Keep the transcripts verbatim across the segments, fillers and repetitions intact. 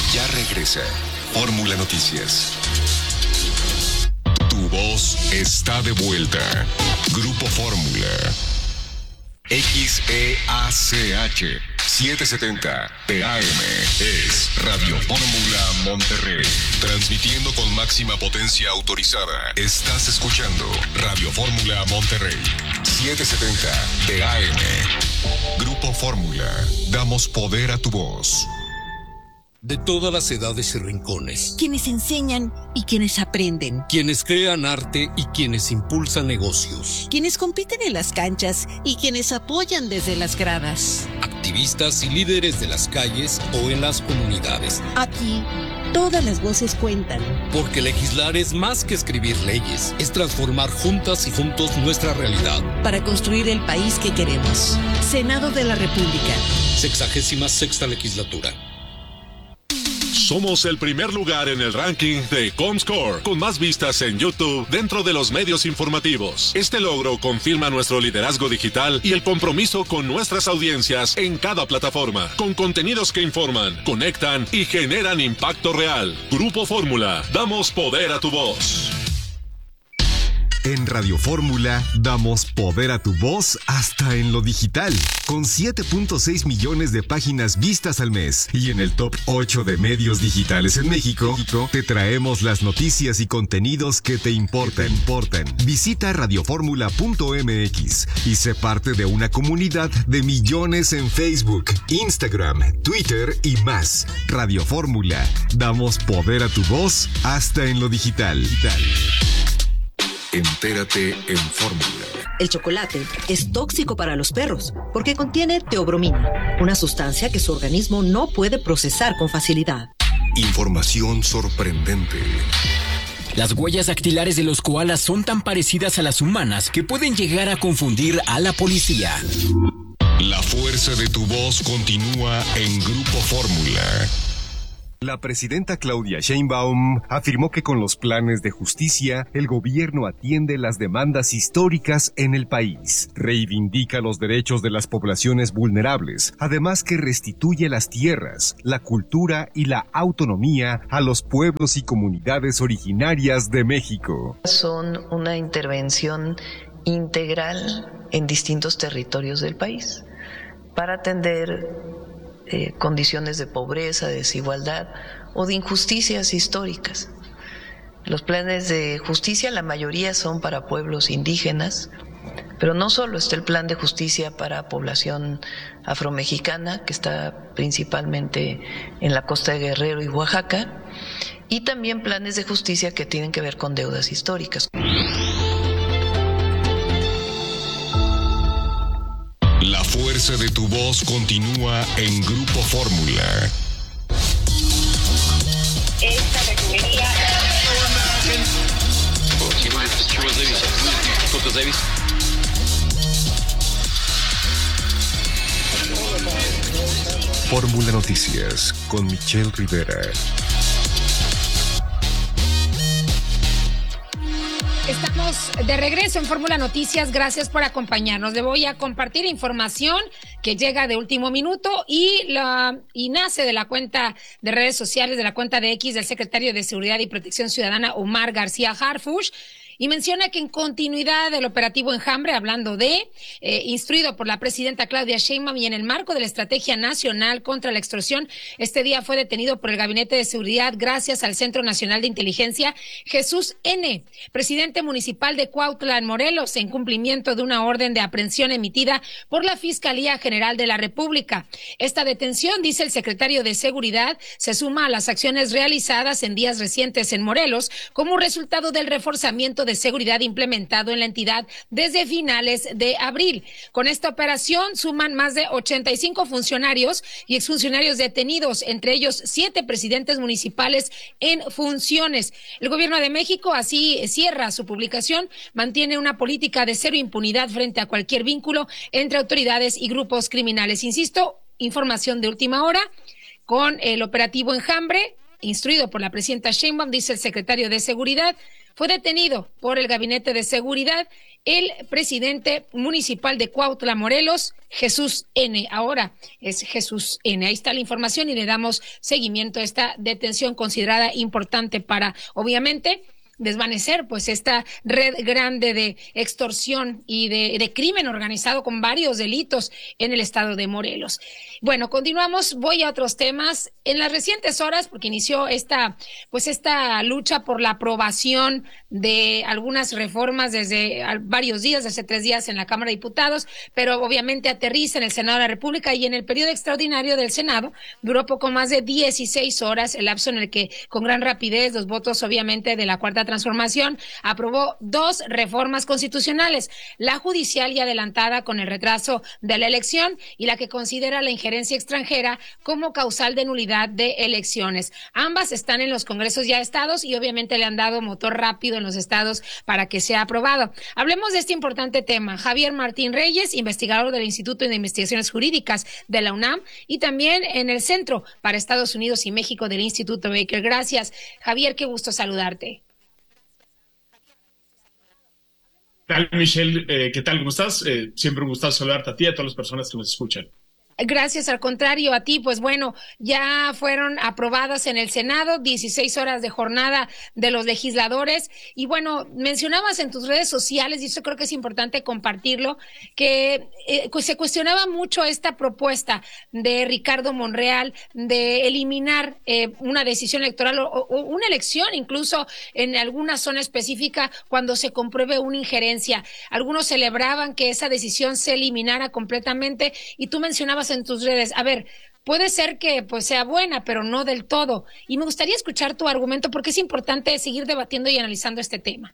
Ya regresa Fórmula Noticias. Tu voz está de vuelta. Grupo Fórmula. X E A C H setecientos setenta T A M es Radio Fórmula Monterrey. Transmitiendo con máxima potencia autorizada. Estás escuchando Radio Fórmula Monterrey. setecientos setenta T A M. Grupo Fórmula. Damos poder a tu voz. De todas las edades y rincones. Quienes enseñan y quienes aprenden. Quienes crean arte y quienes impulsan negocios. Quienes compiten en las canchas y quienes apoyan desde las gradas. Activistas y líderes de las calles o en las comunidades. Aquí, todas las voces cuentan. Porque legislar es más que escribir leyes. Es transformar juntas y juntos nuestra realidad. Para construir el país que queremos. Senado de la República. Sexagésima sexta legislatura. Somos el primer lugar en el ranking de Comscore, con más vistas en YouTube dentro de los medios informativos. Este logro confirma nuestro liderazgo digital y el compromiso con nuestras audiencias en cada plataforma, con contenidos que informan, conectan y generan impacto real. Grupo Fórmula, damos poder a tu voz. En Radio Fórmula damos poder a tu voz hasta en lo digital, con siete punto seis millones de páginas vistas al mes. Y en el top ocho de medios digitales en México, te traemos las noticias y contenidos que te importan. importan. Visita radioformula punto m x y sé parte de una comunidad de millones en Facebook, Instagram, Twitter y más. Radio Fórmula, damos poder a tu voz hasta en lo digital. digital. Entérate en Fórmula. El chocolate es tóxico para los perros porque contiene teobromina, una sustancia que su organismo no puede procesar con facilidad. Información sorprendente. Las huellas dactilares de los koalas son tan parecidas a las humanas que pueden llegar a confundir a la policía. La fuerza de tu voz continúa en Grupo Fórmula. La presidenta Claudia Sheinbaum afirmó que con los planes de justicia, el gobierno atiende las demandas históricas en el país, reivindica los derechos de las poblaciones vulnerables, además que restituye las tierras, la cultura y la autonomía a los pueblos y comunidades originarias de México. Son una intervención integral en distintos territorios del país para atender Eh, condiciones de pobreza, de desigualdad o de injusticias históricas. Los planes de justicia, la mayoría son para pueblos indígenas, pero no solo está el plan de justicia para población afromexicana, que está principalmente en la costa de Guerrero y Oaxaca, y también planes de justicia que tienen que ver con deudas históricas. La fuerza de tu voz continúa en Grupo Fórmula. Esta refinería... Fórmula Noticias con Michelle Rivera. Estamos de regreso en Fórmula Noticias, gracias por acompañarnos. Le voy a compartir información que llega de último minuto y, la, y nace de la cuenta de redes sociales, de la cuenta de X del secretario de Seguridad y Protección Ciudadana, Omar García Harfuch, y menciona que en continuidad del operativo Enjambre, hablando de, eh, instruido por la presidenta Claudia Sheinbaum y en el marco de la Estrategia Nacional contra la Extorsión, este día fue detenido por el Gabinete de Seguridad gracias al Centro Nacional de Inteligencia Jesús N., presidente municipal de Cuautla, en Morelos, en cumplimiento de una orden de aprehensión emitida por la Fiscalía General de la República. Esta detención, dice el secretario de Seguridad, se suma a las acciones realizadas en días recientes en Morelos como resultado del reforzamiento de seguridad implementado en la entidad desde finales de abril. Con esta operación suman más de ochenta y cinco funcionarios y exfuncionarios detenidos, entre ellos siete presidentes municipales en funciones. El gobierno de México así cierra su publicación, mantiene una política de cero impunidad frente a cualquier vínculo entre autoridades y grupos criminales. Insisto, información de última hora con el operativo Enjambre, instruido por la presidenta Sheinbaum, dice el secretario de Seguridad. fue detenido por el Gabinete de Seguridad el presidente municipal de Cuautla, Morelos, Jesús N. Ahora es Jesús N. Ahí está la información y le damos seguimiento a esta detención considerada importante para, obviamente, desvanecer pues esta red grande de extorsión y de, de crimen organizado con varios delitos en el estado de Morelos. Bueno, continuamos, voy a otros temas. En las recientes horas, porque inició esta pues esta lucha por la aprobación de algunas reformas desde varios días, desde tres días en la Cámara de Diputados, pero obviamente aterriza en el Senado de la República, y en el periodo extraordinario del Senado duró poco más de dieciséis horas, el lapso en el que con gran rapidez los votos obviamente de la Cuarta Transformación aprobó dos reformas constitucionales, la judicial y adelantada con el retraso de la elección, y la que considera la injerencia extranjera como causal de nulidad de elecciones. Ambas están en los congresos ya estados y obviamente le han dado motor rápido en los estados para que sea aprobado. Hablemos de este importante tema. Javier Martín Reyes, investigador del Instituto de Investigaciones Jurídicas de la UNAM y también en el Centro para Estados Unidos y México del Instituto Baker. Gracias, Javier, qué gusto saludarte. ¿Qué tal, Michelle? Eh, ¿Qué tal? ¿Cómo estás? Eh, siempre un gusto saludarte a ti y a todas las personas que nos escuchan. Gracias, al contrario, a ti. Pues bueno, ya fueron aprobadas en el Senado dieciséis horas de jornada de los legisladores. Y bueno, mencionabas en tus redes sociales, y eso creo que es importante compartirlo, que eh, pues se cuestionaba mucho esta propuesta de Ricardo Monreal de eliminar eh, una decisión electoral o, o una elección, incluso en alguna zona específica, cuando se compruebe una injerencia. Algunos celebraban que esa decisión se eliminara completamente, y tú mencionabas en tus redes, a ver, puede ser que pues sea buena, pero no del todo. Y me gustaría escuchar tu argumento, porque es importante seguir debatiendo y analizando este tema.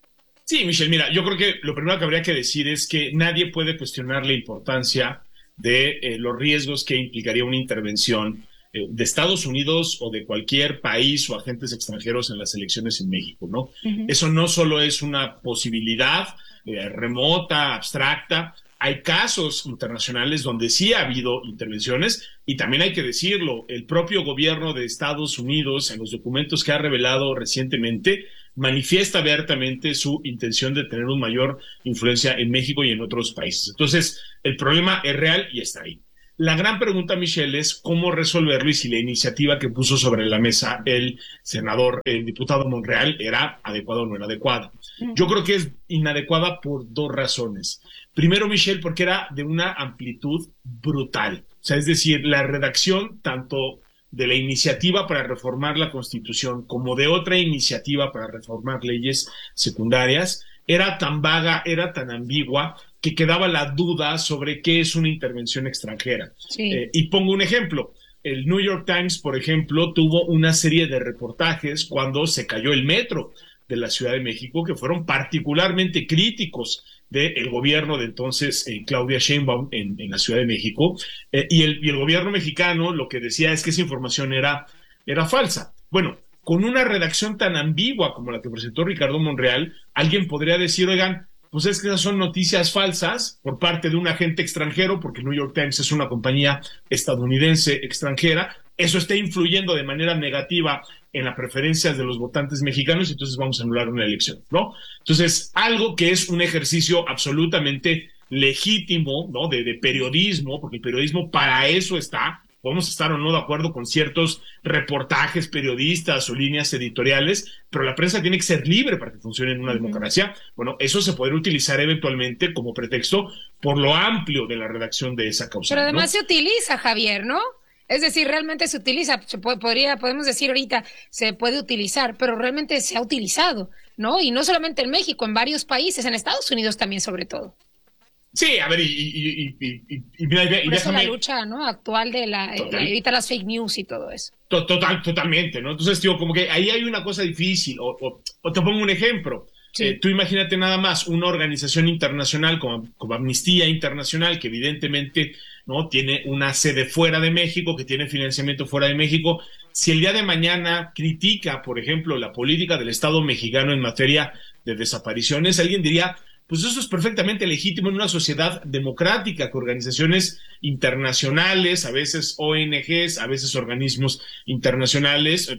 Sí, Michelle, mira, yo creo que lo primero que habría que decir es que nadie puede cuestionar la importancia de eh, los riesgos que implicaría una intervención eh, de Estados Unidos o de cualquier país o agentes extranjeros en las elecciones en México, ¿no? Uh-huh. Eso no solo es una posibilidad eh, remota, abstracta. Hay casos internacionales donde sí ha habido intervenciones, y también hay que decirlo, el propio gobierno de Estados Unidos, en los documentos que ha revelado recientemente, manifiesta abiertamente su intención de tener una mayor influencia en México y en otros países. Entonces, el problema es real y está ahí. La gran pregunta, Michelle, es cómo resolverlo y si la iniciativa que puso sobre la mesa el senador, el diputado Monreal, era adecuada o no era adecuada. Yo creo que es inadecuada por dos razones. Primero, Michelle, porque era de una amplitud brutal. O sea, es decir, la redacción tanto de la iniciativa para reformar la Constitución como de otra iniciativa para reformar leyes secundarias era tan vaga, era tan ambigua, que quedaba la duda sobre qué es una intervención extranjera. Sí. Eh, y pongo un ejemplo. El New York Times, por ejemplo, tuvo una serie de reportajes cuando se cayó el metro de la Ciudad de México que fueron particularmente críticos del gobierno de entonces eh, Claudia Sheinbaum en, en la Ciudad de México, eh, y, el, y el gobierno mexicano lo que decía es que esa información era, era falsa. Bueno, con una redacción tan ambigua como la que presentó Ricardo Monreal, alguien podría decir, oigan, pues es que esas son noticias falsas por parte de un agente extranjero, porque el New York Times es una compañía estadounidense extranjera, eso está influyendo de manera negativa en las preferencias de los votantes mexicanos, y entonces vamos a anular una elección, ¿no? Entonces, algo que es un ejercicio absolutamente legítimo, ¿no? De, de periodismo, porque el periodismo para eso está. Podemos estar o no de acuerdo con ciertos reportajes periodistas o líneas editoriales, pero la prensa tiene que ser libre para que funcione en una uh-huh. democracia. Bueno, eso se podría utilizar eventualmente como pretexto por lo amplio de la redacción de esa causa. Pero además, ¿no?, se utiliza, Javier, ¿no? Es decir, realmente se utiliza, se puede, podría, podemos decir ahorita, se puede utilizar, pero realmente se ha utilizado, ¿no? Y no solamente en México, en varios países, en Estados Unidos también sobre todo. Sí, a ver, y, y, y, y, y, y, mira, y Por eso déjame... la lucha, ¿no?, actual de la, Total. evitar las fake news y todo eso. Total, totalmente, ¿no? Entonces, tío, como que ahí hay una cosa difícil, o, o, o te pongo un ejemplo. Sí. Eh, tú imagínate nada más una organización internacional como, como Amnistía Internacional, que evidentemente, ¿no?, tiene una sede fuera de México, que tiene financiamiento fuera de México. Si el día de mañana critica, por ejemplo, la política del Estado mexicano en materia de desapariciones, alguien diría, pues eso es perfectamente legítimo en una sociedad democrática, que organizaciones internacionales, a veces O N Ges, a veces organismos internacionales,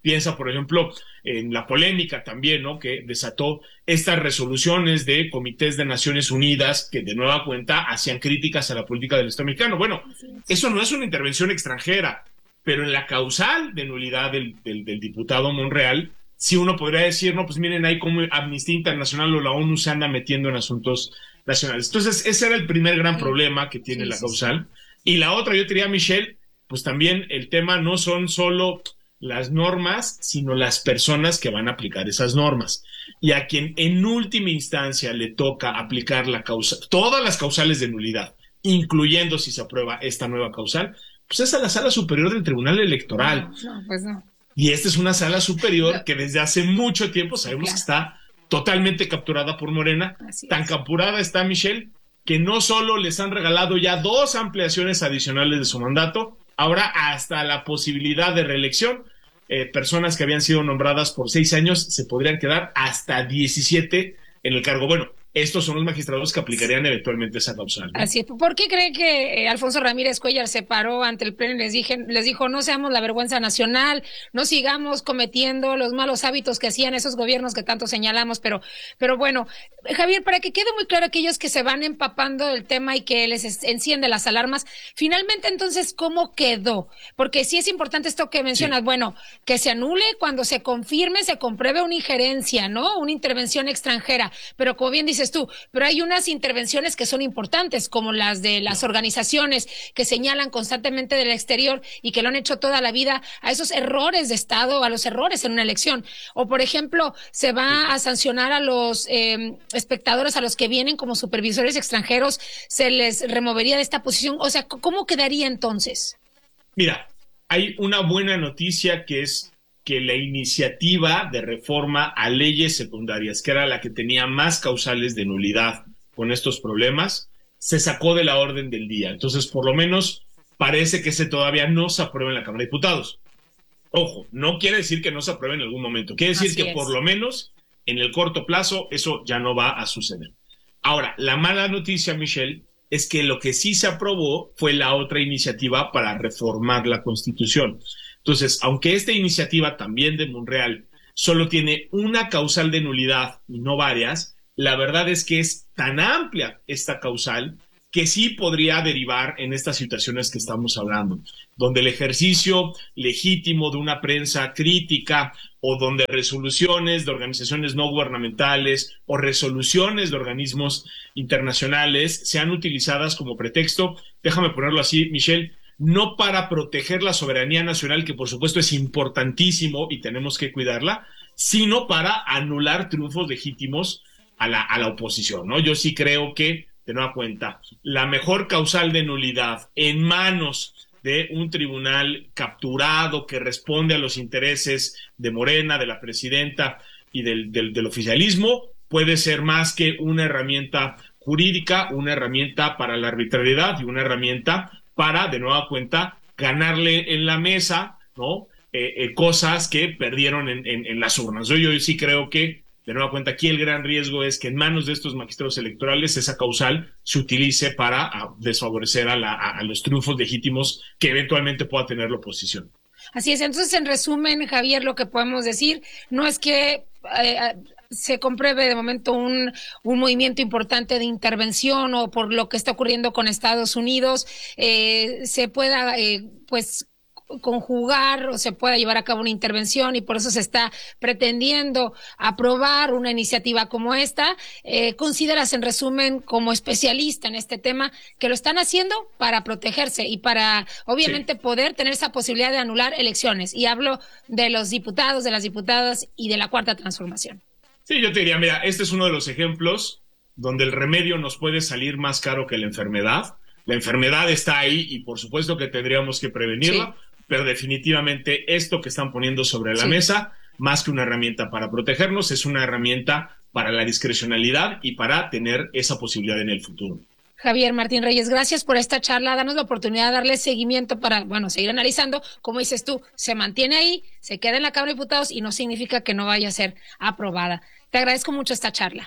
Piensa, por ejemplo, en la polémica también, ¿no?, que desató estas resoluciones de comités de Naciones Unidas que de nueva cuenta hacían críticas a la política del Estado mexicano. Bueno, eso no es una intervención extranjera, pero en la causal de nulidad del, del, del diputado Monreal, sí uno podría decir, no, pues miren ahí cómo Amnistía Internacional o la ONU se anda metiendo en asuntos nacionales. Entonces, ese era el primer gran problema que tiene sí, la causal. Sí. Y la otra, yo diría, Michelle, pues también el tema no son solo las normas, sino las personas que van a aplicar esas normas. Y a quien en última instancia le toca aplicar la causa, todas las causales de nulidad, incluyendo si se aprueba esta nueva causal, pues es a la Sala Superior del Tribunal Electoral. No, no, pues no. Y esta es una sala superior que desde hace mucho tiempo sabemos claro. que está totalmente capturada por Morena. Así Tan es. capturada está, Michelle, que no solo les han regalado ya dos ampliaciones adicionales de su mandato, ahora hasta la posibilidad de reelección. Eh, personas que habían sido nombradas por seis años se podrían quedar hasta diecisiete en el cargo. Bueno, estos son los magistrados que aplicarían eventualmente esa causal, ¿no? Así es. ¿Por qué cree que eh, Alfonso Ramírez Cuellar se paró ante el pleno y les, dije, les dijo, no seamos la vergüenza nacional, no sigamos cometiendo los malos hábitos que hacían esos gobiernos que tanto señalamos? Pero, pero bueno, Javier, para que quede muy claro aquellos que se van empapando del tema y que les enciende las alarmas, finalmente entonces, ¿cómo quedó? Porque sí es importante esto que mencionas, sí. bueno, que se anule cuando se confirme, se compruebe una injerencia, ¿no? Una intervención extranjera, pero como bien dices tú, pero hay unas intervenciones que son importantes, como las de las organizaciones que señalan constantemente del exterior y que lo han hecho toda la vida a esos errores de Estado, a los errores en una elección. O, por ejemplo, se va a sancionar a los eh, espectadores, a los que vienen como supervisores extranjeros, se les removería de esta posición. O sea, ¿cómo quedaría entonces? Mira, hay una buena noticia que es que la iniciativa de reforma a leyes secundarias, que era la que tenía más causales de nulidad con estos problemas, se sacó de la orden del día. Entonces, por lo menos, parece que ese todavía no se aprueba en la Cámara de Diputados. Ojo, no quiere decir que no se apruebe en algún momento. Quiere decir Así que es. por lo menos en el corto plazo eso ya no va a suceder. Ahora, la mala noticia, Michelle, es que lo que sí se aprobó fue la otra iniciativa para reformar la Constitución. Entonces, aunque esta iniciativa también de Monreal solo tiene una causal de nulidad y no varias, la verdad es que es tan amplia esta causal que sí podría derivar en estas situaciones que estamos hablando, donde el ejercicio legítimo de una prensa crítica o donde resoluciones de organizaciones no gubernamentales o resoluciones de organismos internacionales sean utilizadas como pretexto, déjame ponerlo así, Michelle, no para proteger la soberanía nacional, que por supuesto es importantísimo y tenemos que cuidarla, sino para anular triunfos legítimos a la, a la oposición, ¿no? Yo sí creo que, de nueva cuenta, la mejor causal de nulidad en manos de un tribunal capturado que responde a los intereses de Morena, de la presidenta y del, del, del oficialismo, puede ser más que una herramienta jurídica, una herramienta para la arbitrariedad y una herramienta para, de nueva cuenta, ganarle en la mesa, ¿no? Eh, eh, cosas que perdieron en, en, en las urnas. Yo, yo sí creo que, de nueva cuenta, aquí el gran riesgo es que en manos de estos magistrados electorales esa causal se utilice para a, desfavorecer a, la, a, a los triunfos legítimos que eventualmente pueda tener la oposición. Así es. Entonces, en resumen, Javier, lo que podemos decir no es que eh, se compruebe de momento un, un movimiento importante de intervención o por lo que está ocurriendo con Estados Unidos, eh, se pueda, eh, pues, conjugar o se pueda llevar a cabo una intervención y por eso se está pretendiendo aprobar una iniciativa como esta. Eh, ¿Consideras, en resumen, como especialista en este tema, que lo están haciendo para protegerse y para, obviamente, sí. poder tener esa posibilidad de anular elecciones? Y hablo de los diputados, de las diputadas y de la Cuarta Transformación. Sí, yo te diría, mira, este es uno de los ejemplos donde el remedio nos puede salir más caro que la enfermedad. La enfermedad está ahí y por supuesto que tendríamos que prevenirla, sí. pero definitivamente esto que están poniendo sobre la sí. mesa, más que una herramienta para protegernos, es una herramienta para la discrecionalidad y para tener esa posibilidad en el futuro. Javier Martín Reyes, gracias por esta charla. Danos la oportunidad de darle seguimiento para, bueno, seguir analizando. Como dices tú, se mantiene ahí, se queda en la Cámara de Diputados y no significa que no vaya a ser aprobada. Te agradezco mucho esta charla.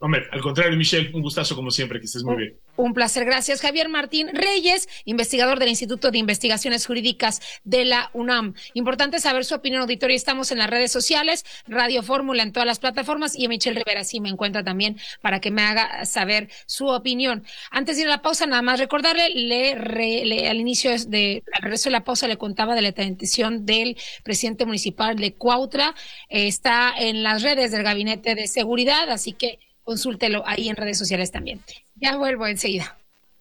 Hombre, al contrario, Michelle, un gustazo como siempre, que estés muy bien. Un placer, gracias. Javier Martín Reyes, investigador del Instituto de Investigaciones Jurídicas de la UNAM. Importante saber su opinión, auditorio. Estamos en las redes sociales, Radio Fórmula en todas las plataformas, y a Michelle Rivera sí me encuentra también para que me haga saber su opinión. Antes de ir a la pausa, nada más recordarle, le, re, le al inicio de, al regreso de la pausa le contaba de la detención del presidente municipal de Cuautla. Eh, está en las redes del Gabinete de Seguridad, así que consúltelo ahí en redes sociales también. Ya vuelvo enseguida.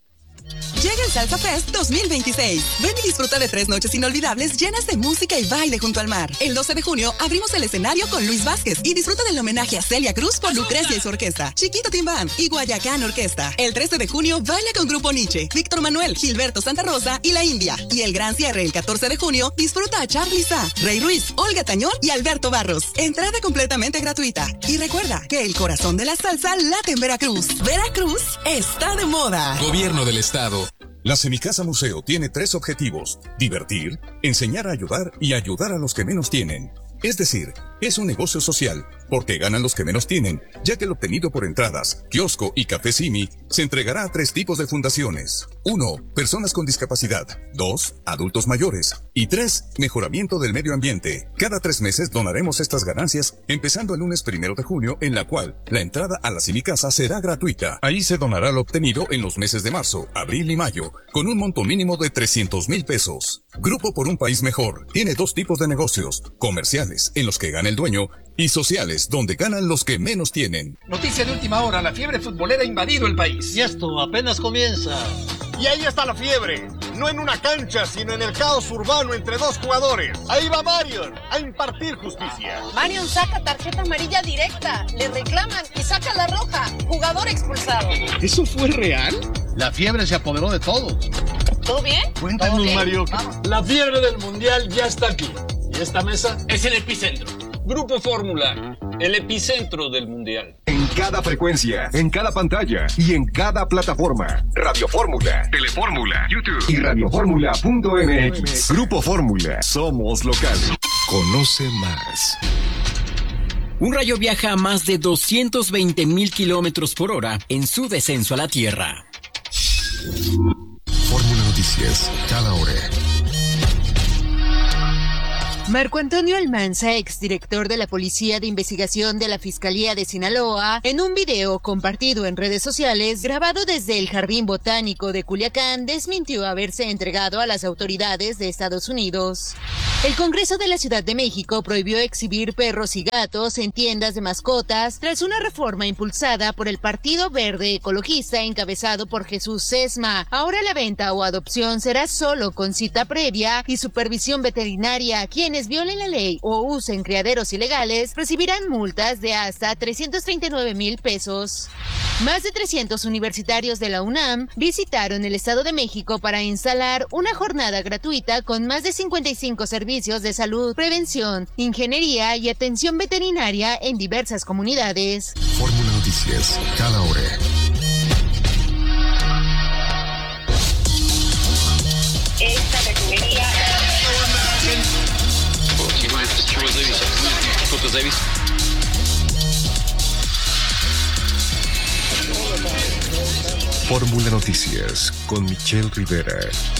Llega el Salsa Fest dos mil veintiséis. Ven y disfruta de tres noches inolvidables llenas de música y baile junto al mar. El doce de junio abrimos el escenario con Luis Vázquez y disfruta del homenaje a Celia Cruz por Lucrecia y su orquesta, Chiquito Timbán y Guayacán Orquesta. El trece de junio baila con Grupo Nietzsche, Víctor Manuel, Gilberto Santa Rosa y La India. Y el gran cierre el catorce de junio disfruta a Charly Sá, Rey Ruiz, Olga Tañón y Alberto Barros. Entrada completamente gratuita. Y recuerda que el corazón de la salsa late en Veracruz. Veracruz está de moda. Gobierno del Estado. La Semicasa Museo tiene tres objetivos: divertir, enseñar a ayudar y ayudar a los que menos tienen. Es decir, es un negocio social, porque ganan los que menos tienen, ya que el obtenido por entradas, kiosco y café Simi se entregará a tres tipos de fundaciones. Uno, personas con discapacidad. Dos, adultos mayores. Y tres, mejoramiento del medio ambiente. Cada tres meses donaremos estas ganancias, empezando el lunes primero de junio, en la cual la entrada a la Semicasa será gratuita. Ahí se donará lo obtenido en los meses de marzo, abril y mayo, con un monto mínimo de trescientos mil pesos. Grupo por un País Mejor tiene dos tipos de negocios: comerciales, en los que gana el dueño, y sociales, donde ganan los que menos tienen. Noticia de última hora: la fiebre futbolera ha invadido el país. Y esto apenas comienza. Y ahí está la fiebre, no en una cancha, sino en el caos urbano entre dos jugadores. Ahí va Marion a impartir justicia. Marion saca tarjeta amarilla directa, le reclaman y saca la roja. Jugador expulsado. ¿Eso fue real? La fiebre se apoderó de todo. ¿Todo bien? Cuéntanos, bien? Mario. Vamos. La fiebre del mundial ya está aquí. Y esta mesa es el epicentro. Grupo Fórmula, el epicentro del mundial. En cada frecuencia, en cada pantalla y en cada plataforma. Radio Fórmula, Telefórmula, YouTube y radioformula punto m x. Grupo Fórmula, somos local. Conoce más. Un rayo viaja a más de doscientos veinte mil kilómetros por hora en su descenso a la Tierra. Fórmula Noticias, cada hora. Marco Antonio Almanza, exdirector de la Policía de Investigación de la Fiscalía de Sinaloa, en un video compartido en redes sociales, grabado desde el Jardín Botánico de Culiacán, desmintió haberse entregado a las autoridades de Estados Unidos. El Congreso de la Ciudad de México prohibió exhibir perros y gatos en tiendas de mascotas tras una reforma impulsada por el Partido Verde Ecologista encabezado por Jesús Sesma. Ahora la venta o adopción será solo con cita previa y supervisión veterinaria. Quienes violen la ley o usen criaderos ilegales recibirán multas de hasta trescientos treinta y nueve mil pesos. Más de trescientos universitarios de la UNAM visitaron el Estado de México para instalar una jornada gratuita con más de cincuenta y cinco servicios de salud, prevención, ingeniería y atención veterinaria en diversas comunidades. Fórmula Noticias, cada hora. Esta refinería. Fórmula Noticias con Michelle Rivera.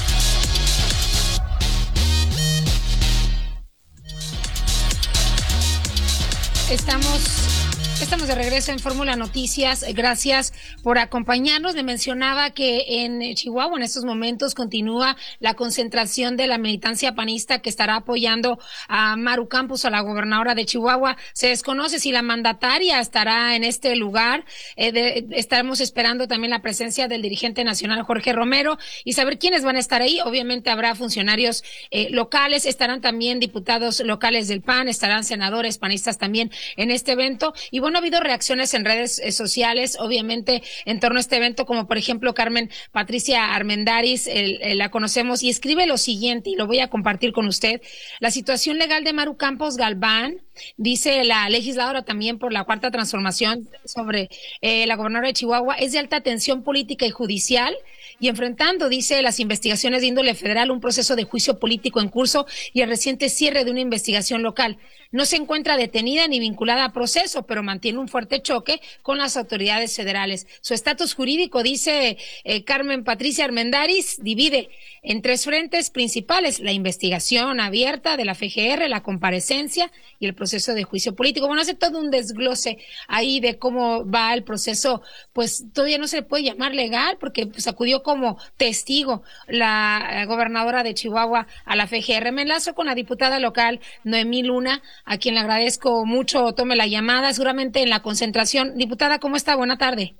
Estamos, estamos de regreso en Fórmula Noticias. Gracias por acompañarnos. Le mencionaba que en Chihuahua en estos momentos continúa la concentración de la militancia panista que estará apoyando a Maru Campos, a la gobernadora de Chihuahua. Se desconoce si la mandataria estará en este lugar. Eh, de, estaremos esperando también la presencia del dirigente nacional Jorge Romero y saber quiénes van a estar ahí. Obviamente habrá funcionarios eh, locales, estarán también diputados locales del P A N, estarán senadores panistas también en este evento. Y bueno, ha habido reacciones en redes eh, sociales, obviamente, en torno a este evento, como por ejemplo Carmen Patricia Armendáriz, el, el, la conocemos, y escribe lo siguiente, y lo voy a compartir con usted. La situación legal de Maru Campos Galván, dice la legisladora también por la Cuarta Transformación sobre eh, la gobernadora de Chihuahua, es de alta tensión política y judicial, y enfrentando, dice, las investigaciones de índole federal, un proceso de juicio político en curso y el reciente cierre de una investigación local. no se encuentra detenida ni vinculada a proceso, pero mantiene un fuerte choque con las autoridades federales. Su estatus jurídico, dice eh, Carmen Patricia Armendáriz, divide en tres frentes principales: la investigación abierta de la F G R, la comparecencia y el proceso de juicio político. Bueno, hace todo un desglose ahí de cómo va el proceso, pues todavía no se le puede llamar legal porque pues acudió como testigo la eh, gobernadora de Chihuahua a la F G R. Me enlazo con la diputada local Noemí Luna, a quien le agradezco mucho tome la llamada, seguramente en la concentración. Diputada, ¿cómo está? Buena tarde.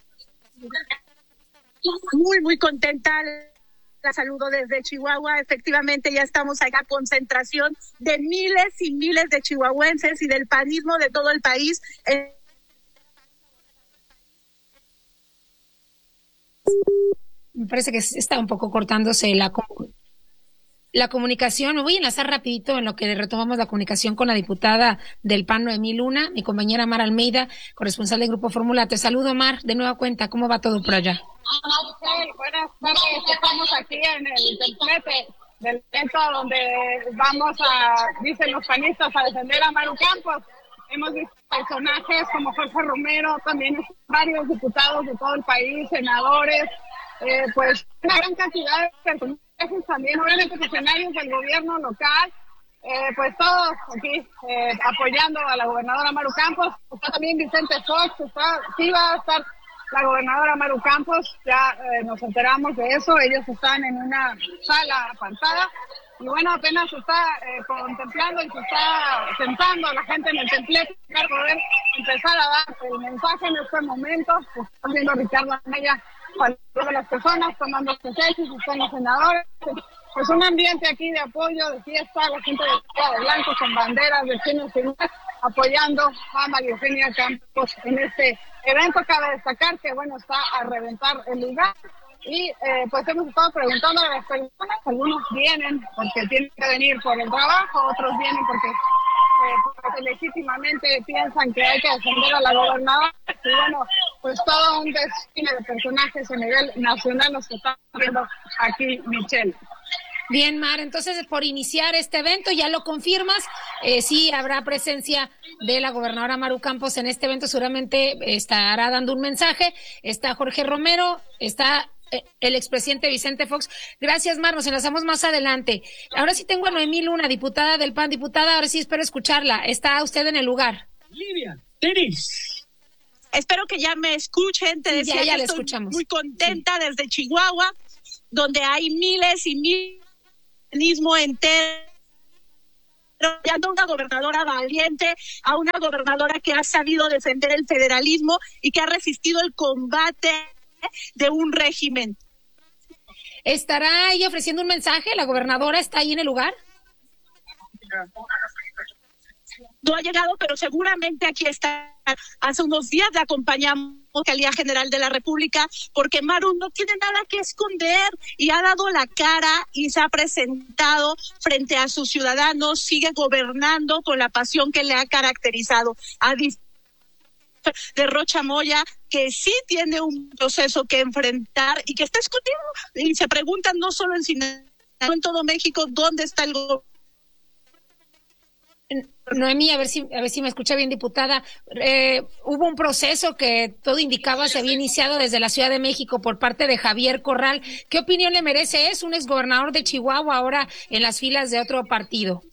Muy, muy contenta. La saludo desde Chihuahua. Efectivamente, ya estamos acá, concentración de miles y miles de chihuahuenses y del panismo de todo el país. Eh... Me parece que está un poco cortándose la La comunicación. Me voy a enlazar rapidito en lo que retomamos la comunicación con la diputada del P A N, Noemí Luna, mi compañera Mar Almeida, corresponsal del Grupo Fórmula. Te saludo, Mar, de nueva cuenta. ¿Cómo va todo por allá? Maricel, buenas tardes. Estamos aquí en el templete del evento donde vamos a, dicen los panistas, a defender a Maru Campos. Hemos visto personajes como Jorge Romero, también varios diputados de todo el país, senadores, eh, pues una gran cantidad de personajes también, obviamente funcionarios del gobierno local, eh, pues todos aquí eh, apoyando a la gobernadora Maru Campos. Está también Vicente Fox, está, sí va a estar la gobernadora Maru Campos, ya eh, nos enteramos de eso. Ellos están en una sala apartada y bueno, apenas se está eh, contemplando y se está sentando a la gente en el templete para poder empezar a dar el mensaje en este momento. Pues, están viendo a Ricardo Anaya, de las personas tomando sus hechos, están los senadores, pues un ambiente aquí de apoyo, de fiesta, la gente de blanco con banderas de chinos y apoyando a María Eugenia Campos en este evento. Cabe destacar que bueno, está a reventar el lugar y eh, pues hemos estado preguntando a las personas, algunos vienen porque tienen que venir por el trabajo, otros vienen porque Eh, porque legítimamente piensan que hay que defender a la gobernadora. Y bueno, pues todo un desfile de personajes a nivel nacional los que están viendo aquí, Michelle. Bien, Mar, entonces por iniciar este evento, ya lo confirmas, eh, sí habrá presencia de la gobernadora Maru Campos en este evento, seguramente estará dando un mensaje. Está Jorge Romero, está el expresidente Vicente Fox. Gracias, Mar, nos enlazamos más adelante. Ahora sí tengo a Noemí Luna, diputada del P A N. Diputada, ahora sí espero escucharla. ¿Está usted en el lugar? Livia, Tenis. Espero que ya me escuchen. Te decía, ya, ya que le estoy escuchamos. Muy contenta sí. Desde Chihuahua, donde hay miles y miles de mismo entero, apoyando a una gobernadora valiente, a una gobernadora que ha sabido defender el federalismo y que ha resistido el combate de un régimen. ¿Estará ella ofreciendo un mensaje? ¿La gobernadora está ahí en el lugar? No ha llegado, pero seguramente aquí está. Hace unos días la acompañamos a la Fiscalía General de la República porque Maru no tiene nada que esconder y ha dado la cara y se ha presentado frente a sus ciudadanos, sigue gobernando con la pasión que le ha caracterizado. A de Rocha Moya, que sí tiene un proceso que enfrentar y que está escondido, y se preguntan no solo en Sinaloa, en todo México, ¿dónde está el gobierno? Noemí, a ver si a ver si me escucha bien, diputada. Eh, hubo un proceso que todo indicaba se había iniciado desde la Ciudad de México por parte de Javier Corral. ¿Qué opinión le merece? Es un exgobernador de Chihuahua ahora en las filas de otro partido.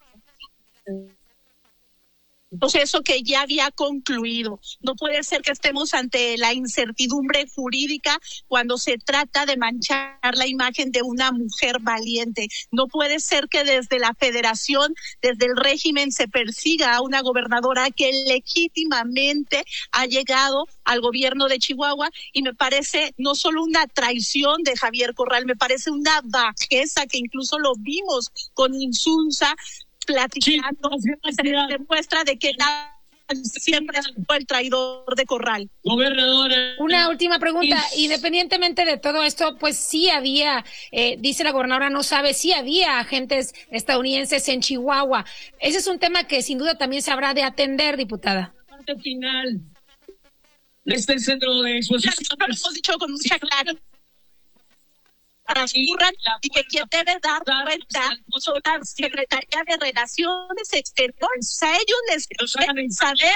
Proceso que ya había concluido. No puede ser que estemos ante la incertidumbre jurídica cuando se trata de manchar la imagen de una mujer valiente. No puede ser que desde la federación, desde el régimen, se persiga a una gobernadora que legítimamente ha llegado al gobierno de Chihuahua, y me parece no solo una traición de Javier Corral, me parece una bajeza que incluso lo vimos con Insunza platicando, se demuestra de que nada, siempre fue el traidor de Corral. Gobernadora. Una última pregunta, independientemente de todo esto, pues sí había, eh, dice la gobernadora, no sabe, sí había agentes estadounidenses en Chihuahua. Ese es un tema que sin duda también se habrá de atender, diputada. Parte final. Este centro de exposición. Lo hemos dicho con mucha claridad. transcurran y que quien debe dar cuenta son la Secretaría de Relaciones Exteriores. A ellos les deben saber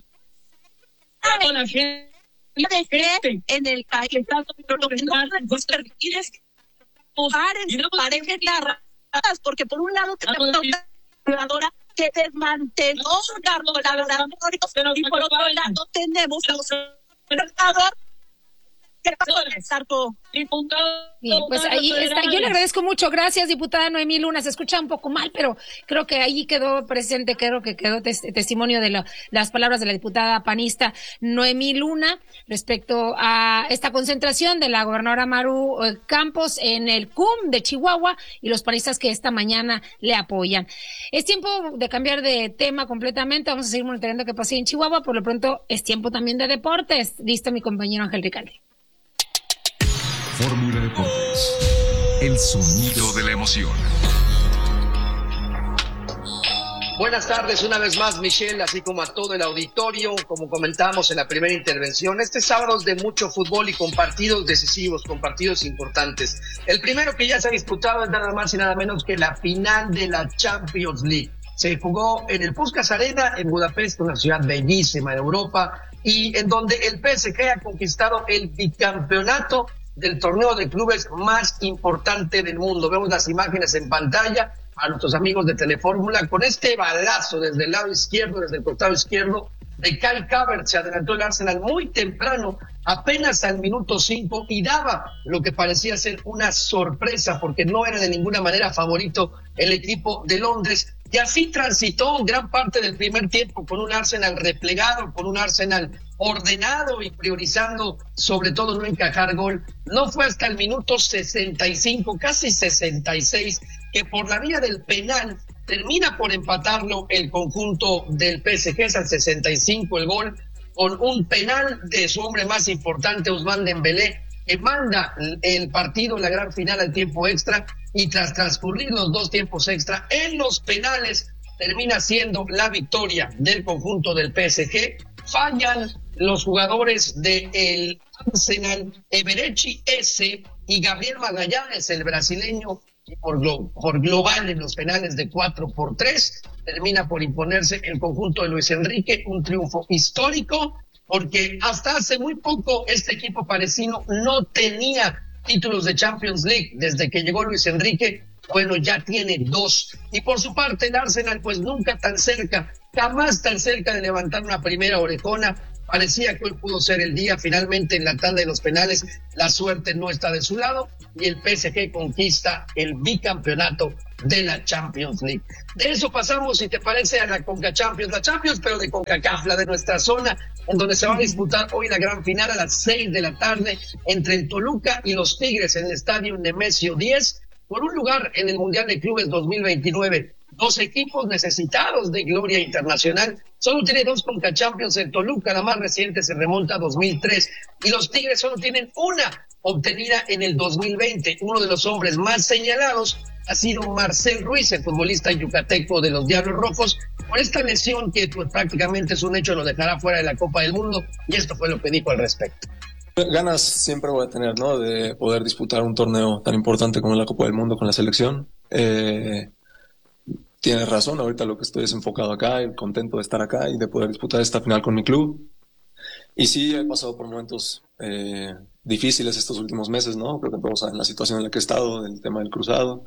de qué en el país lo que no nos permite es mojar en parejas narradas, porque por un lado tenemos una jugadora que desmanteló los laboratorios y por otro lado tenemos a los jugadores. ¿Qué pasó en el Zarco? Bien, pues ahí está. Yo le agradezco mucho. Gracias, diputada Noemí Luna. Se escucha un poco mal, pero creo que ahí quedó presente, creo que quedó tes- testimonio de la, las palabras de la diputada panista Noemí Luna respecto a esta concentración de la gobernadora Maru eh, Campos en el C U M de Chihuahua y los panistas que esta mañana le apoyan. Es tiempo de cambiar de tema completamente. Vamos a seguir monitoreando qué pasa en Chihuahua. Por lo pronto, es tiempo también de deportes. Listo, mi compañero Ángel Ricalde. Fórmula Deportes, el sonido de la emoción. Buenas tardes una vez más, Michelle, así como a todo el auditorio. Como comentamos en la primera intervención, este sábado es de mucho fútbol y con partidos decisivos, con partidos importantes. El primero que ya se ha disputado es nada más y nada menos que la final de la Champions League. Se jugó en el Puskás Arena en Budapest, una ciudad bellísima de Europa, y en donde el P S G ha conquistado el bicampeonato del torneo de clubes más importante del mundo. Vemos las imágenes en pantalla a nuestros amigos de Telefórmula con este balazo desde el lado izquierdo, desde el costado izquierdo de Kai Havertz. Se adelantó el Arsenal muy temprano, apenas al minuto cinco, y daba lo que parecía ser una sorpresa porque no era de ninguna manera favorito el equipo de Londres. Y así transitó gran parte del primer tiempo con un Arsenal replegado, con un Arsenal ordenado y priorizando sobre todo no encajar gol. No fue hasta el minuto sesenta y cinco, casi sesenta y seis, que por la vía del penal termina por empatarlo el conjunto del P S G. Es al sesenta y cinco el gol, con un penal de su hombre más importante, Ousmane Dembélé, que manda el partido, la gran final, al tiempo extra, y tras transcurrir los dos tiempos extra en los penales termina siendo la victoria del conjunto del P S G. Fallan los jugadores del Arsenal, Eberechi S y Gabriel Magallanes, el brasileño, y por, glo- por global en los penales de cuatro por tres termina por imponerse el conjunto de Luis Enrique, un triunfo histórico, porque hasta hace muy poco este equipo parisino no tenía títulos de Champions League. Desde que llegó Luis Enrique, bueno, ya tiene dos. Y por su parte el Arsenal, pues nunca tan cerca, jamás tan cerca de levantar una primera orejona. Parecía que hoy pudo ser el día. Finalmente en la tanda de los penales la suerte no está de su lado y el P S G conquista el bicampeonato de la Champions League. De eso pasamos, si te parece, a la Conca Champions, la Champions pero de CONCACAF, la de nuestra zona, en donde se va a disputar hoy la gran final a las seis de la tarde entre el Toluca y los Tigres en el estadio Nemesio diez, por un lugar en el Mundial de Clubes dos mil veintinueve. Dos equipos necesitados de gloria internacional. Solo tiene dos Conca Champions el Toluca, la más reciente se remonta a dos mil tres, y los Tigres solo tienen una obtenida en el dos mil veinte. Uno de los hombres más señalados ha sido Marcel Ruiz, el futbolista yucateco de los Diablos Rojos, por esta lesión que pues, prácticamente es un hecho, lo dejará fuera de la Copa del Mundo, y esto fue lo que dijo al respecto. Ganas siempre voy a tener, ¿no? De poder disputar un torneo tan importante como la Copa del Mundo con la selección. Eh, tienes razón, ahorita lo que estoy es enfocado acá, y contento de estar acá y de poder disputar esta final con mi club. Y sí, he pasado por momentos eh, difíciles estos últimos meses, ¿no? Creo que todos saben la situación en la que he estado, el tema del cruzado.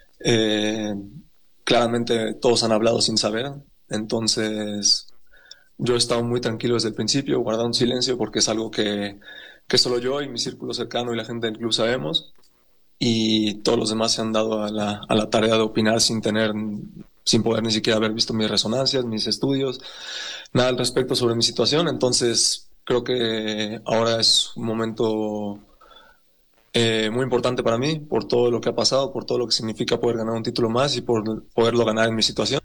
Eh, claramente todos han hablado sin saber, entonces yo he estado muy tranquilo desde el principio, guardando silencio, porque es algo que, que solo yo y mi círculo cercano y la gente del club sabemos, y todos los demás se han dado a la, a la tarea de opinar sin tener, sin poder ni siquiera haber visto mis resonancias, mis estudios, nada al respecto sobre mi situación. Entonces creo que ahora es un momento eh, muy importante para mí, por todo lo que ha pasado, por todo lo que significa poder ganar un título más y por poderlo ganar en mi situación.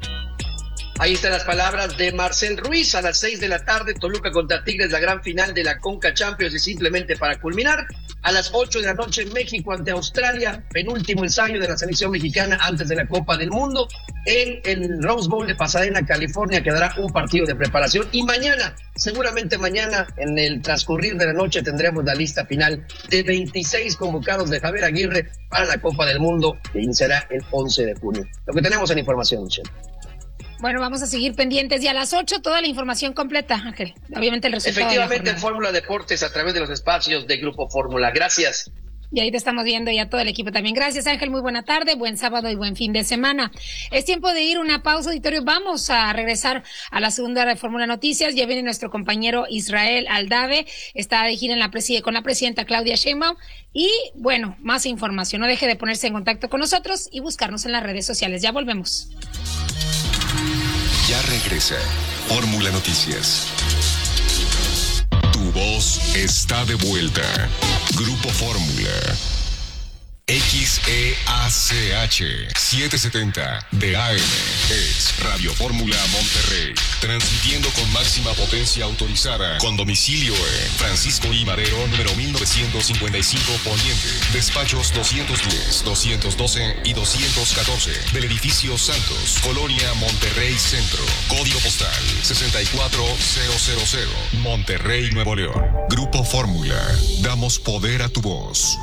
Ahí están las palabras de Marcel Ruiz. A las seis de la tarde, Toluca contra Tigres, la gran final de la Conca Champions. Y simplemente para culminar, A las ocho de la noche, México ante Australia, penúltimo ensayo de la selección mexicana antes de la Copa del Mundo. En el Rose Bowl de Pasadena, California, quedará un partido de preparación. Y mañana, seguramente mañana, en el transcurrir de la noche, tendremos la lista final de veintiséis convocados de Javier Aguirre para la Copa del Mundo, que iniciará el once de junio. Lo que tenemos en información, Michelle. Bueno, vamos a seguir pendientes y a las ocho toda la información completa, Ángel. Obviamente el resultado. Efectivamente, en Fórmula Deportes a través de los espacios de Grupo Fórmula. Gracias. Y ahí te estamos viendo y a todo el equipo también. Gracias, Ángel. Muy buena tarde, buen sábado y buen fin de semana. Es tiempo de ir a una pausa, auditorio. Vamos a regresar a la segunda hora de Fórmula Noticias. Ya viene nuestro compañero Israel Aldave. Está de gira en la preside con la presidenta Claudia Sheinbaum. Y bueno, más información. No deje de ponerse en contacto con nosotros y buscarnos en las redes sociales. Ya volvemos. Ya regresa Fórmula Noticias. Tu voz está de vuelta. Grupo Fórmula. X E A C H setecientos setenta de A M es Radio Fórmula Monterrey, transmitiendo con máxima potencia autorizada, con domicilio en Francisco I. Madero, número mil novecientos cincuenta y cinco Poniente, despachos doscientos diez, doscientos doce y doscientos catorce del edificio Santos, Colonia Monterrey Centro, código postal sesenta y cuatro mil, Monterrey, Nuevo León. Grupo Fórmula, damos poder a tu voz.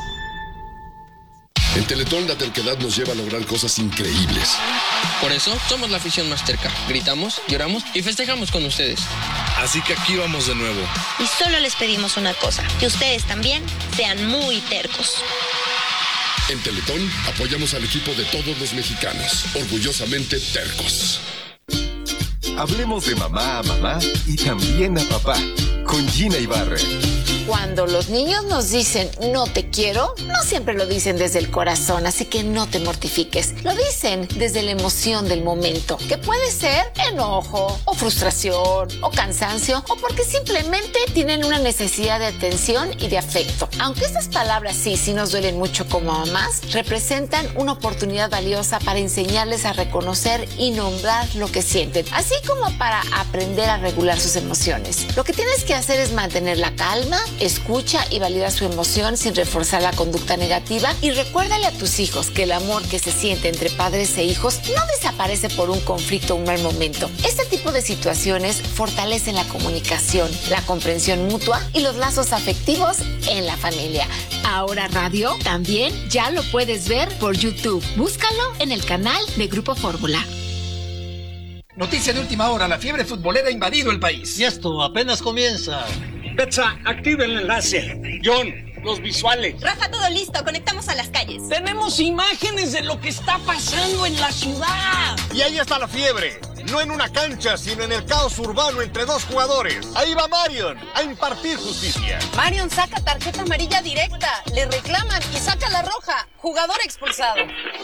En Teletón la terquedad nos lleva a lograr cosas increíbles. Por eso somos la afición más terca. Gritamos, lloramos y festejamos con ustedes. Así que aquí vamos de nuevo. Y solo les pedimos una cosa, que ustedes también sean muy tercos. En Teletón apoyamos al equipo de todos los mexicanos, orgullosamente tercos. Hablemos de mamá a mamá y también a papá, con Gina Ibarra. Cuando los niños nos dicen no te quiero, no siempre lo dicen desde el corazón, así que no te mortifiques. Lo dicen desde la emoción del momento, que puede ser enojo, o frustración, o cansancio, o porque simplemente tienen una necesidad de atención y de afecto. Aunque estas palabras sí, sí nos duelen mucho como mamás, representan una oportunidad valiosa para enseñarles a reconocer y nombrar lo que sienten, así como para aprender a regular sus emociones. Lo que tienes que hacer es mantener la calma, escucha y valida su emoción sin reforzar la conducta negativa, y recuérdale a tus hijos que el amor que se siente entre padres e hijos no desaparece por un conflicto o un mal momento. Este tipo de situaciones fortalecen la comunicación, la comprensión mutua y los lazos afectivos en la familia. Ahora Radio también ya lo puedes ver por YouTube. Búscalo en el canal de Grupo Fórmula. Noticia de última hora, la fiebre futbolera ha invadido el país. Y esto apenas comienza. Betsa, activa el enlace. John, los visuales. Rafa, todo listo, conectamos a las calles. Tenemos imágenes de lo que está pasando en la ciudad. Y ahí está la fiebre. No en una cancha, sino en el caos urbano entre dos jugadores. Ahí va Marion a impartir justicia. Marion saca tarjeta amarilla directa, le reclaman y saca la roja. Jugador expulsado.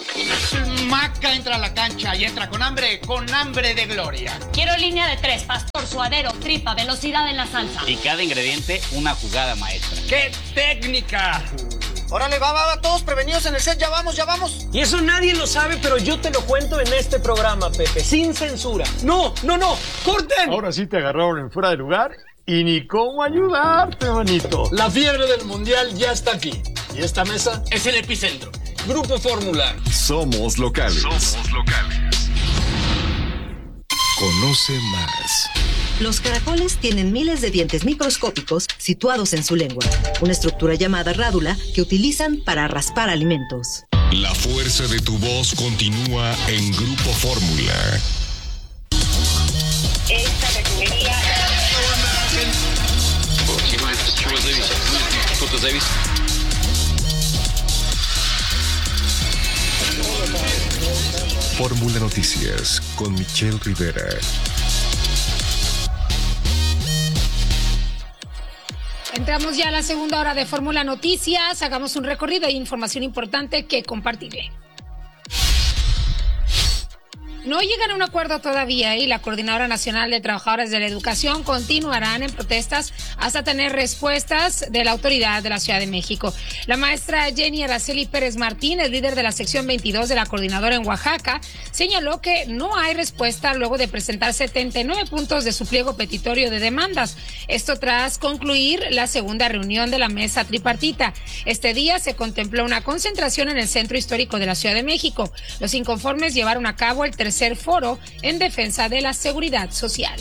Maca entra a la cancha y entra con hambre, con hambre de gloria. Quiero línea de tres, pastor, suadero, tripa, velocidad en la salsa. Y cada ingrediente, una jugada maestra. ¡Qué técnica! Órale, va, va, va, todos prevenidos en el set, ya vamos, ya vamos. Y eso nadie lo sabe, pero yo te lo cuento en este programa, Pepe, sin censura. No, no, no, corten. Ahora sí te agarraron en fuera de lugar y ni cómo ayudarte, manito. La fiebre del mundial ya está aquí. Y esta mesa es el epicentro. Grupo Fórmula. Somos locales. Somos locales. Conoce más. Los caracoles tienen miles de dientes microscópicos situados en su lengua, una estructura llamada rádula que utilizan para raspar alimentos. La fuerza de tu voz continúa en Grupo Fórmula. Esta refinería. Fórmula Noticias con Michelle Rivera. Entramos ya a la segunda hora de Fórmula Noticias. Hagamos un recorrido e información importante que compartiré. No llegan a un acuerdo todavía y la Coordinadora Nacional de Trabajadores de la Educación continuarán en protestas hasta tener respuestas de la autoridad de la Ciudad de México. La maestra Jenny Araceli Pérez Martínez, líder de la sección veintidós de la Coordinadora en Oaxaca, señaló que no hay respuesta luego de presentar setenta y nueve puntos de su pliego petitorio de demandas. Esto tras concluir la segunda reunión de la mesa tripartita. Este día se contempló una concentración en el Centro Histórico de la Ciudad de México. Los inconformes llevaron a cabo el tercer tercer foro en defensa de la seguridad social.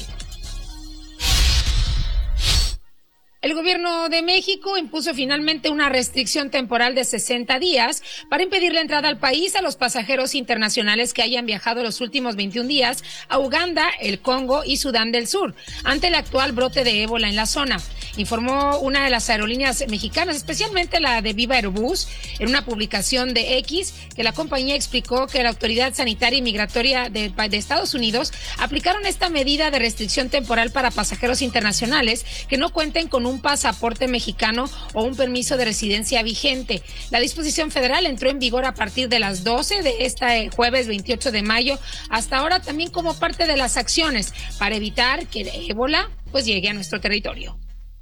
El gobierno de México impuso finalmente una restricción temporal de sesenta días para impedir la entrada al país a los pasajeros internacionales que hayan viajado los últimos veintiún días a Uganda, el Congo y Sudán del Sur, ante el actual brote de ébola en la zona. Informó una de las aerolíneas mexicanas, especialmente la de Viva Aerobús, en una publicación de X, que la compañía explicó que la Autoridad Sanitaria y Migratoria de, de Estados Unidos aplicaron esta medida de restricción temporal para pasajeros internacionales que no cuenten con un pasaporte mexicano o un permiso de residencia vigente. La disposición federal entró en vigor a partir de las doce de este jueves veintiocho de mayo, hasta ahora también como parte de las acciones para evitar que el ébola pues llegue a nuestro territorio.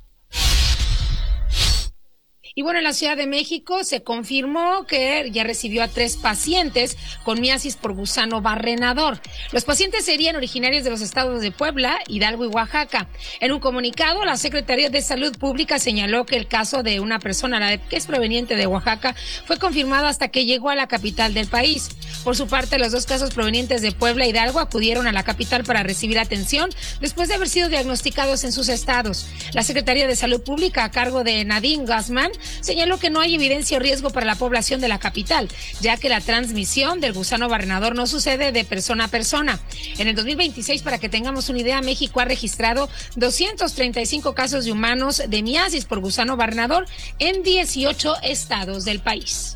Y bueno, en la Ciudad de México se confirmó que ya recibió a tres pacientes con miasis por gusano barrenador. Los pacientes serían originarios de los estados de Puebla, Hidalgo y Oaxaca. En un comunicado, la Secretaría de Salud Pública señaló que el caso de una persona la que es proveniente de Oaxaca fue confirmado hasta que llegó a la capital del país. Por su parte, los dos casos provenientes de Puebla e Hidalgo acudieron a la capital para recibir atención después de haber sido diagnosticados en sus estados. La Secretaría de Salud Pública, a cargo de Nadine Gassman, señaló que no hay evidencia o riesgo para la población de la capital, ya que la transmisión del gusano barrenador no sucede de persona a persona. En el dos mil veintiséis, para que tengamos una idea, México ha registrado doscientos treinta y cinco casos de humanos de miasis por gusano barrenador en dieciocho estados del país.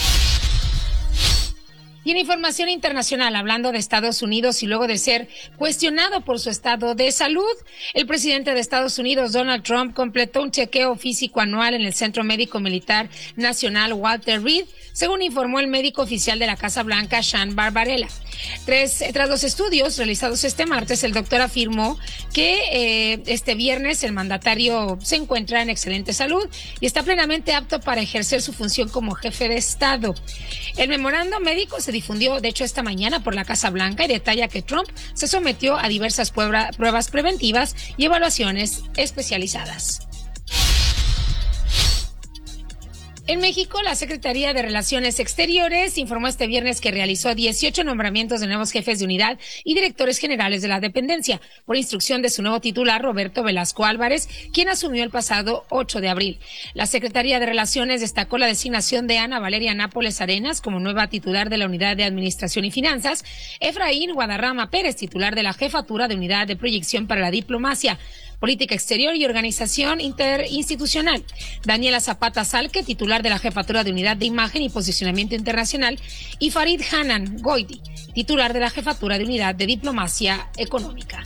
Y en información internacional, hablando de Estados Unidos y luego de ser cuestionado por su estado de salud, el presidente de Estados Unidos, Donald Trump, completó un chequeo físico anual en el Centro Médico Militar Nacional Walter Reed, según informó el médico oficial de la Casa Blanca, Sean Barbarella. Tres, tras los estudios realizados este martes, el doctor afirmó que eh, este viernes el mandatario se encuentra en excelente salud y está plenamente apto para ejercer su función como jefe de Estado. El memorando médico se difundió, de hecho, esta mañana por la Casa Blanca y detalla que Trump se sometió a diversas prueba, pruebas preventivas y evaluaciones especializadas. En México, la Secretaría de Relaciones Exteriores informó este viernes que realizó dieciocho nombramientos de nuevos jefes de unidad y directores generales de la dependencia, por instrucción de su nuevo titular, Roberto Velasco Álvarez, quien asumió el pasado ocho de abril. La Secretaría de Relaciones destacó la designación de Ana Valeria Nápoles Arenas como nueva titular de la Unidad de Administración y Finanzas, Efraín Guadarrama Pérez, titular de la Jefatura de Unidad de Proyección para la Diplomacia, Política Exterior y Organización Interinstitucional, Daniela Zapata Salque, titular de la Jefatura de Unidad de Imagen y Posicionamiento Internacional, y Farid Hanan Goiti, titular de la Jefatura de Unidad de Diplomacia Económica.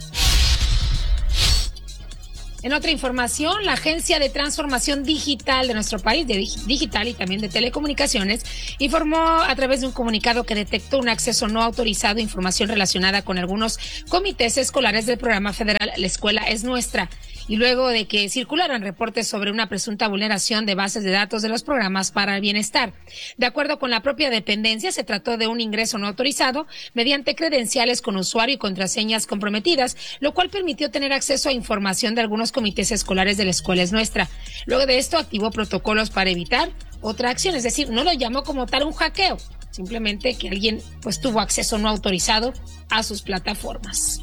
En otra información, la Agencia de Transformación Digital de nuestro país, de digital y también de telecomunicaciones, informó a través de un comunicado que detectó un acceso no autorizado a información relacionada con algunos comités escolares del programa federal La Escuela es Nuestra, y luego de que circularan reportes sobre una presunta vulneración de bases de datos de los programas para el bienestar. De acuerdo con la propia dependencia, se trató de un ingreso no autorizado mediante credenciales con usuario y contraseñas comprometidas, lo cual permitió tener acceso a información de algunos comités escolares de La Escuela es Nuestra. Luego de esto, activó protocolos para evitar otra acción, es decir, no lo llamó como tal un hackeo, simplemente que alguien pues tuvo acceso no autorizado a sus plataformas.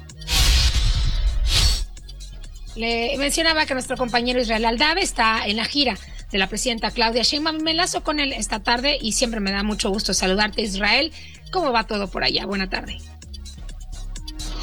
Le mencionaba que nuestro compañero Israel Aldave está en la gira de la presidenta Claudia Sheinbaum. Me enlazo con él esta tarde y siempre me da mucho gusto saludarte, Israel. ¿Cómo va todo por allá? Buena tarde.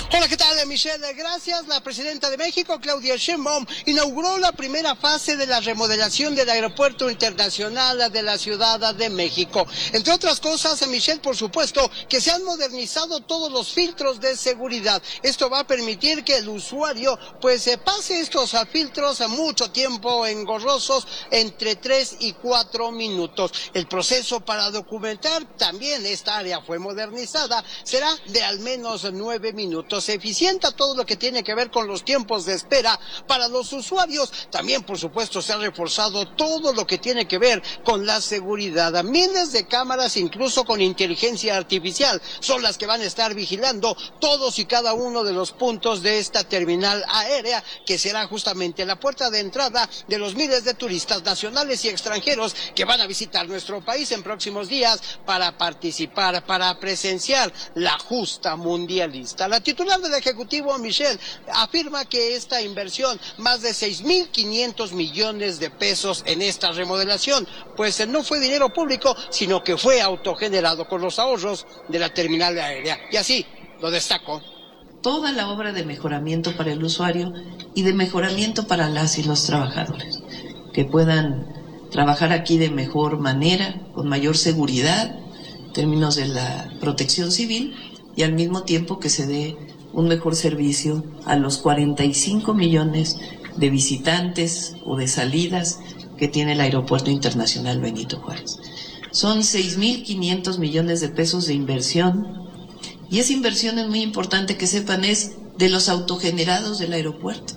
Hola, ¿qué tal, Michelle? Gracias. La presidenta de México, Claudia Sheinbaum, inauguró la primera fase de la remodelación del Aeropuerto Internacional de la Ciudad de México. Entre otras cosas, Michelle, por supuesto, que se han modernizado todos los filtros de seguridad. Esto va a permitir que el usuario, pues, se pase estos filtros a mucho tiempo engorrosos, entre tres y cuatro minutos. El proceso para documentar también esta área fue modernizada, será de al menos nueve minutos. Se eficienta todo lo que tiene que ver con los tiempos de espera para los usuarios. También, por supuesto, se ha reforzado todo lo que tiene que ver con la seguridad. Miles de cámaras, incluso con inteligencia artificial, son las que van a estar vigilando todos y cada uno de los puntos de esta terminal aérea, que será justamente la puerta de entrada de los miles de turistas nacionales y extranjeros que van a visitar nuestro país en próximos días para participar, para presenciar la justa mundialista. La titular del Ejecutivo, Michelle, afirma que esta inversión, más de seis mil quinientos millones de pesos en esta remodelación, pues no fue dinero público, sino que fue autogenerado con los ahorros de la terminal aérea. Y así lo destaco. Toda la obra de mejoramiento para el usuario y de mejoramiento para las y los trabajadores, que puedan trabajar aquí de mejor manera, con mayor seguridad, en términos de la protección civil, y al mismo tiempo que se dé un mejor servicio a los cuarenta y cinco millones de visitantes o de salidas que tiene el Aeropuerto Internacional Benito Juárez. Son seis mil quinientos millones de pesos de inversión, y esa inversión es muy importante que sepan, es de los autogenerados del aeropuerto.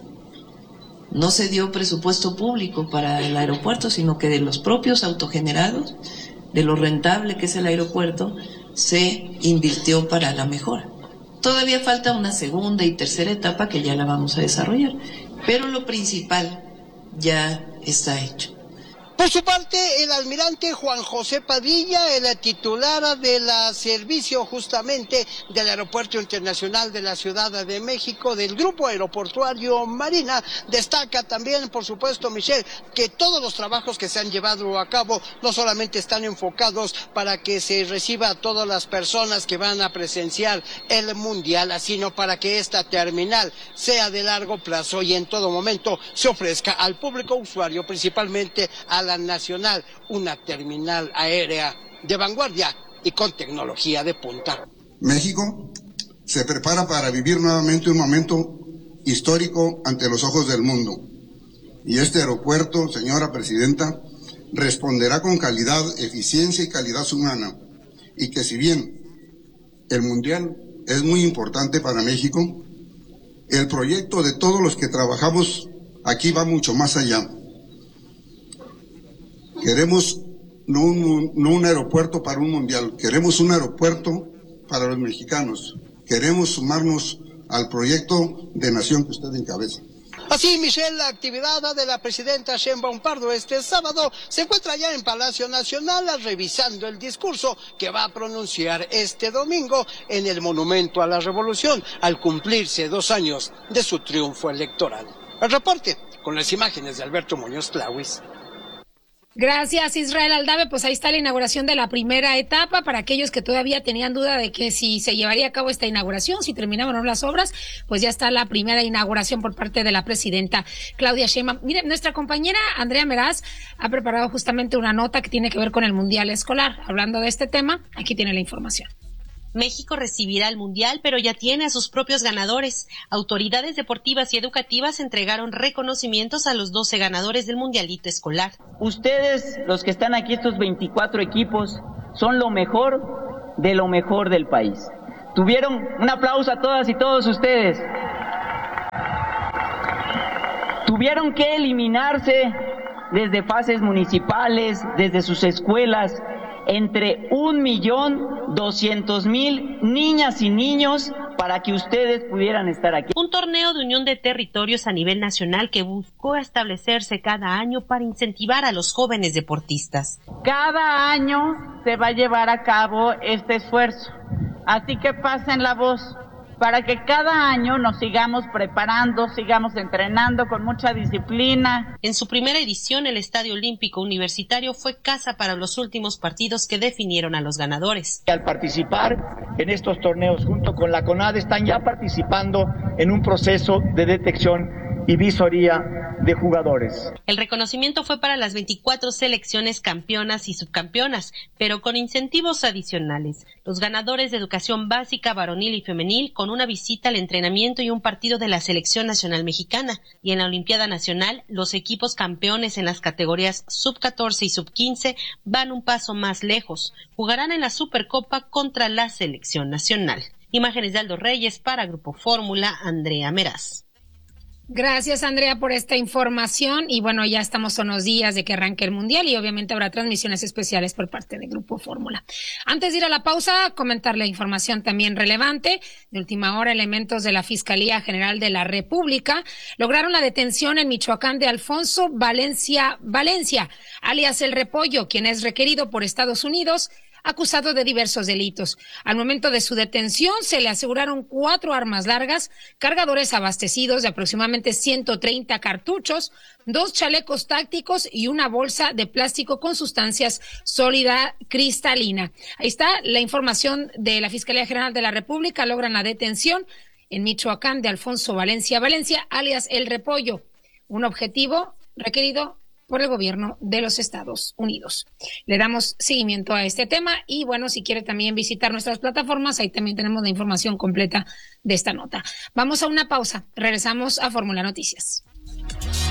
No se dio presupuesto público para el aeropuerto, sino que de los propios autogenerados, de lo rentable que es el aeropuerto, se invirtió para la mejora. Todavía falta una segunda y tercera etapa que ya la vamos a desarrollar, pero lo principal ya está hecho. Por su parte, el almirante Juan José Padilla, el titular del servicio justamente del Aeropuerto Internacional de la Ciudad de México, del Grupo Aeroportuario Marina, destaca también, por supuesto, Michelle, que todos los trabajos que se han llevado a cabo no solamente están enfocados para que se reciba a todas las personas que van a presenciar el Mundial, sino para que esta terminal sea de largo plazo y en todo momento se ofrezca al público usuario, principalmente a la nacional, una terminal aérea de vanguardia y con tecnología de punta. México se prepara para vivir nuevamente un momento histórico ante los ojos del mundo. Y este aeropuerto, señora presidenta, responderá con calidad, eficiencia y calidad humana. Y que si bien el Mundial es muy importante para México, el proyecto de todos los que trabajamos aquí va mucho más allá. Queremos no un, no un aeropuerto para un mundial, queremos un aeropuerto para los mexicanos. Queremos sumarnos al proyecto de nación que usted encabeza. Así, Michelle, la actividad de la presidenta Sheinbaum Pardo este sábado se encuentra ya en Palacio Nacional revisando el discurso que va a pronunciar este domingo en el Monumento a la Revolución al cumplirse dos años de su triunfo electoral. El reporte con las imágenes de Alberto Muñoz Clauis. Gracias, Israel Aldave. Pues ahí está la inauguración de la primera etapa. Para aquellos que todavía tenían duda de que si se llevaría a cabo esta inauguración, si terminaban o no las obras, pues ya está la primera inauguración por parte de la presidenta Claudia Sheinbaum. Miren, nuestra compañera Andrea Meraz ha preparado justamente una nota que tiene que ver con el Mundial Escolar. Hablando de este tema, aquí tiene la información. México recibirá el Mundial, pero ya tiene a sus propios ganadores. Autoridades deportivas y educativas entregaron reconocimientos a los doce ganadores del Mundialito Escolar. Ustedes, los que están aquí, estos veinticuatro equipos, son lo mejor de lo mejor del país. Tuvieron un aplauso a todas y todos ustedes. Tuvieron que eliminarse desde fases municipales, desde sus escuelas, entre un millón doscientos mil niñas y niños para que ustedes pudieran estar aquí. Un torneo de unión de territorios a nivel nacional que buscó establecerse cada año para incentivar a los jóvenes deportistas. Cada año se va a llevar a cabo este esfuerzo, así que pasen la voz. para que cada año nos sigamos preparando, sigamos entrenando con mucha disciplina. En su primera edición, el Estadio Olímpico Universitario fue casa para los últimos partidos que definieron a los ganadores. Al participar en estos torneos junto con la CONADE están ya participando en un proceso de detección y visoría de jugadores. El reconocimiento fue para las veinticuatro selecciones campeonas y subcampeonas, pero con incentivos adicionales. Los ganadores de educación básica, varonil y femenil, con una visita al entrenamiento y un partido de la Selección Nacional Mexicana. Y en la Olimpiada Nacional, los equipos campeones en las categorías sub catorce y sub quince van un paso más lejos. Jugarán en la Supercopa contra la Selección Nacional. Imágenes de Aldo Reyes para Grupo Fórmula, Andrea Meraz. Gracias, Andrea, por esta información. Y bueno, ya estamos a unos días de que arranque el Mundial y obviamente habrá transmisiones especiales por parte de Grupo Fórmula. Antes de ir a la pausa, comentar la información también relevante. De última hora, elementos de la Fiscalía General de la República lograron la detención en Michoacán de Alfonso Valencia Valencia, alias El Repollo, quien es requerido por Estados Unidos, acusado de diversos delitos. Al momento de su detención se le aseguraron cuatro armas largas, cargadores abastecidos de aproximadamente ciento treinta cartuchos, dos chalecos tácticos y una bolsa de plástico con sustancias sólida cristalina. Ahí está la información de la Fiscalía General de la República. Logran la detención en Michoacán de Alfonso Valencia Valencia, alias El Repollo, un objetivo requerido por el gobierno de los Estados Unidos. Le damos seguimiento a este tema y bueno, si quiere también visitar nuestras plataformas, ahí también tenemos la información completa de esta nota. Vamos a una pausa, regresamos a Fórmula Noticias.